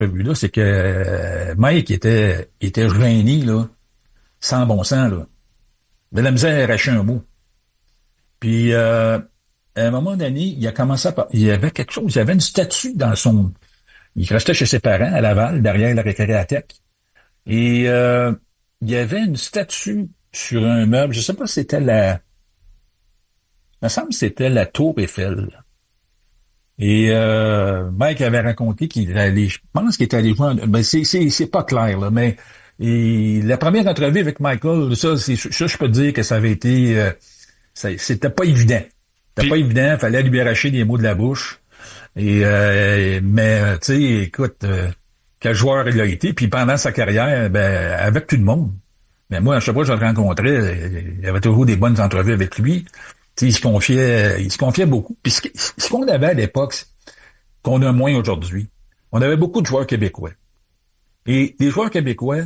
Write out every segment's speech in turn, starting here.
entrevue-là, c'est que Mike était gêné, là, sans bon sens, là. Il avait la misère à arracher un mot. Puis, à un moment donné, il a commencé il y avait quelque chose, il y avait une statue dans son... Il restait chez ses parents, à Laval, derrière la récréathèque. Et il y avait une statue sur un meuble, je sais pas si c'était il me semble que c'était la Tour Eiffel. Et Mike avait raconté qu'il allait, je pense qu'il était allé voir, ben c'est pas clair, là, mais la première entrevue avec Michael, ça je peux te dire que ça avait été, c'était pas évident. C'était pas évident, fallait lui arracher des mots de la bouche. Mais tu sais, écoute, quel joueur il a été, puis pendant sa carrière, ben avec tout le monde. Mais moi, à chaque fois que je le rencontrais, il y avait toujours des bonnes entrevues avec lui. Tu sais, il se confiait beaucoup. Puis ce qu'on avait à l'époque, qu'on a moins aujourd'hui, on avait beaucoup de joueurs québécois. Et les joueurs québécois,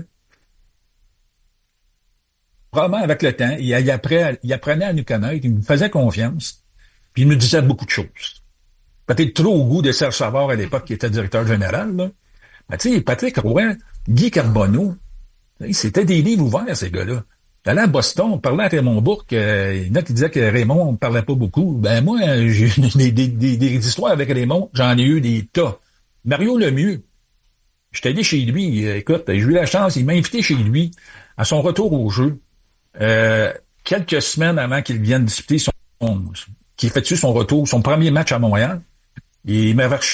probablement avec le temps, il apprenait à nous connaître, il nous faisait confiance, puis il nous disait beaucoup de choses. Peut-être trop au goût de Serge Savard à l'époque, qui était directeur général, là. Mais tu sais, Patrick Roy, Guy Carbonneau, c'était des livres ouverts, ces gars-là. J'allais à Boston, on parlait à Raymond Bourque, il y en a qui disaient que Raymond ne parlait pas beaucoup. Ben moi, j'ai des histoires avec Raymond, j'en ai eu des tas. Mario Lemieux, j'étais allé chez lui, écoute, j'ai eu la chance, il m'a invité chez lui à son retour au jeu, quelques semaines avant qu'il vienne disputer qu'il effectue son retour, son premier match à Montréal. Et il m'avait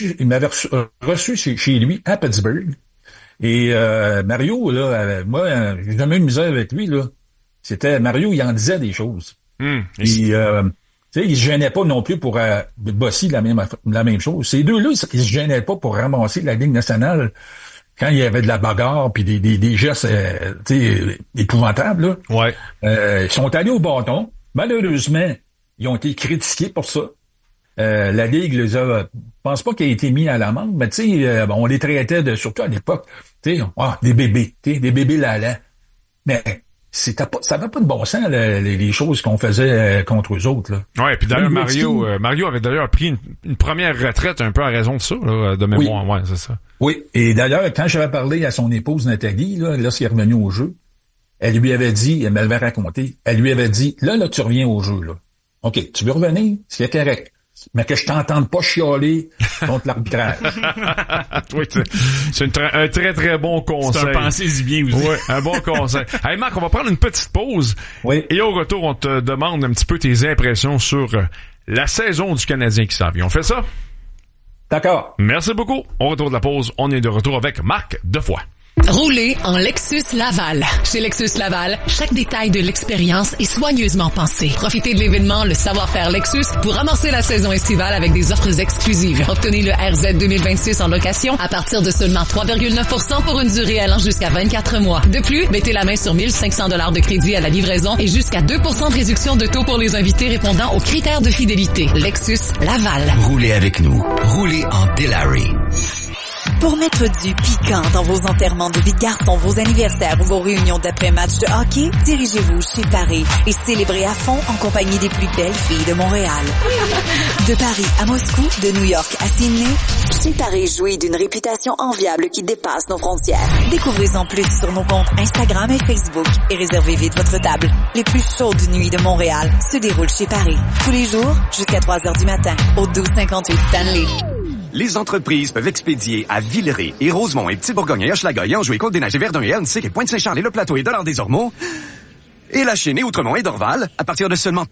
reçu chez lui à Pittsburgh. Et Mario, là, moi, j'ai jamais eu de misère avec lui, là. C'était Mario, il en disait des choses. Tu sais, il se gênait pas non plus pour bosser la même chose. Ces deux-là, ils se gênaient pas pour ramasser la Ligue nationale quand il y avait de la bagarre puis des gestes, tu sais, épouvantables, là. Ouais. Ils sont allés au bâton. Malheureusement, ils ont été critiqués pour ça. La Ligue les a, je pense pas qu'il a été mis à l'amende, mais tu sais, on les traitait surtout à l'époque, tu sais, des bébés, tu sais, des bébés lala. Mais ça n'avait pas de bon sens, les choses qu'on faisait contre eux autres, là. Ouais, puis d'ailleurs, Mario avait d'ailleurs pris une première retraite un peu à raison de ça, là, de mémoire. Oui. Ouais, c'est ça. Oui. Et d'ailleurs, quand j'avais parlé à son épouse Nathalie, là, lorsqu'il est revenu au jeu, elle lui avait dit, elle m'avait raconté, elle lui avait dit, là, tu reviens au jeu, là. OK, tu veux revenir? C'est correct. Mais que je t'entende pas chialer contre l'arbitrage. Oui, c'est un très, très bon conseil. C'est un pensez-y bien aussi. Oui, un bon conseil. Hey, Marc, on va prendre une petite pause. Oui. Et au retour, on te demande un petit peu tes impressions sur la saison du Canadien qui s'en vient. On fait ça? D'accord. Merci beaucoup. Au retour de la pause, on est de retour avec Marc Defoy. Roulez en Lexus Laval. Chez Lexus Laval, chaque détail de l'expérience est soigneusement pensé. Profitez de l'événement Le Savoir-faire Lexus pour ramasser la saison estivale avec des offres exclusives. Obtenez le RZ 2026 en location à partir de seulement 3,9% pour une durée allant jusqu'à 24 mois. De plus, mettez la main sur 1 500 $ de crédit à la livraison et jusqu'à 2% de réduction de taux pour les invités répondant aux critères de fidélité. Lexus Laval. Roulez avec nous. Roulez en Delary. Pour mettre du piquant dans vos enterrements de vie de garçon, vos anniversaires ou vos réunions d'après-match de hockey, dirigez-vous chez Paris et célébrez à fond en compagnie des plus belles filles de Montréal. De Paris à Moscou, de New York à Sydney, chez Paris jouit d'une réputation enviable qui dépasse nos frontières. Découvrez-en plus sur nos comptes Instagram et Facebook et réservez vite votre table. Les plus chaudes nuits de Montréal se déroulent chez Paris. Tous les jours, jusqu'à 3h du matin, au 1258 Stanley. Les entreprises peuvent expédier à Villeray et Rosemont et Petit-Bourgogne et Hochelaga et Anjou et Côte-des-Neiges et Verdun et Annecy et Pointe-Saint-Charles et Le Plateau et Dollard-des-Ormeaux et La Chênaie, Outremont et Dorval à partir de seulement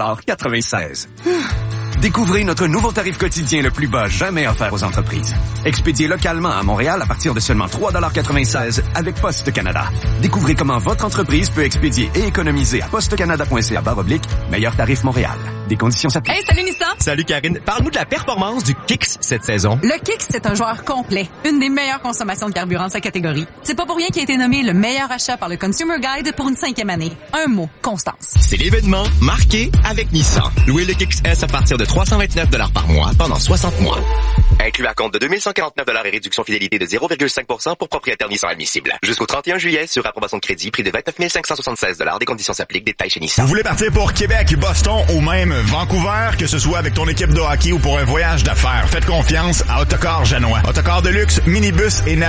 3,96 $. Découvrez notre nouveau tarif quotidien le plus bas jamais offert aux entreprises. Expédié localement à Montréal à partir de seulement 3,96 $ avec Poste Canada. Découvrez comment votre entreprise peut expédier et économiser à postecanada.ca/meilleur tarif Montréal. Des conditions s'appliquent. Hey, salut Nissan! Salut Karine. Parle-nous de la performance du Kicks cette saison. Le Kicks, c'est un joueur complet. Une des meilleures consommations de carburant de sa catégorie. C'est pas pour rien qu'il a été nommé le meilleur achat par le Consumer Guide pour une 5e année. Un mot, constance. C'est l'événement marqué avec Nissan. Louez le Kicks S à partir de 329 $ par mois pendant 60 mois. Inclus à compte de 2 149 $ et réduction fidélité de 0,5% pour propriétaire Nissan admissible. Jusqu'au 31 juillet sur approbation de crédit, prix de 29 576 $. Des conditions s'appliquent. Détails chez Nissan. Vous voulez partir pour Québec, Boston ou même Vancouver, que ce soit avec ton équipe de hockey ou pour un voyage d'affaires? Faites confiance à Autocar Janois. Autocar de luxe, minibus et